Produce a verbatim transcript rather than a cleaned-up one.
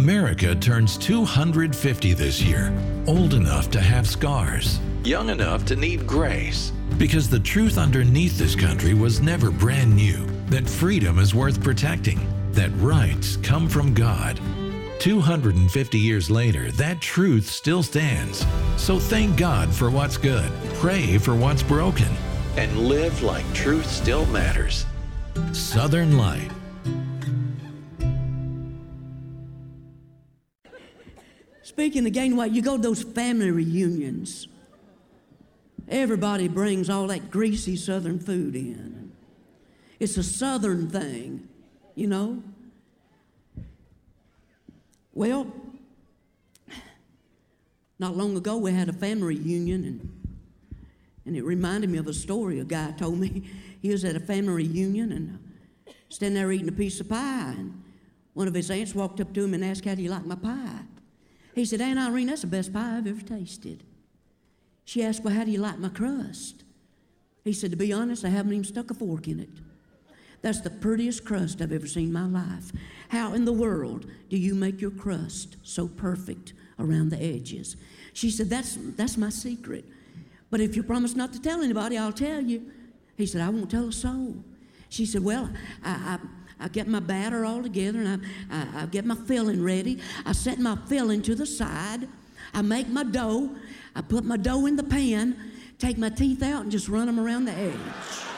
America turns two hundred fifty this year, old enough to have scars, young enough to need grace. Because the truth underneath this country was never brand new, that freedom is worth protecting, that rights come from God. two hundred fifty years later, that truth still stands. So thank God for what's good, pray for what's broken, and live like truth still matters. Southern Light. Speaking of gaining weight, you go to those family reunions. Everybody brings all that greasy Southern food in. It's a Southern thing, you know. Well, not long ago we had a family reunion, and and it reminded me of a story a guy told me. He was at a family reunion and uh, standing there eating a piece of pie, and one of his aunts walked up to him and asked, "How do you like my pie?" He said, "Aunt Irene, that's the best pie I've ever tasted." She asked, "Well, how do you like my crust?" He said, "To be honest, I haven't even stuck a fork in it. That's the prettiest crust I've ever seen in my life. How in the world do you make your crust so perfect around the edges?" She said, that's that's my secret. But if you promise not to tell anybody, I'll tell you." He said, "I won't tell a soul." She said, "Well, I, I, I get my batter all together, and I, I, I get my filling ready. I set my filling to the side. I make my dough. I put my dough in the pan, take my teeth out, and just run them around the edge."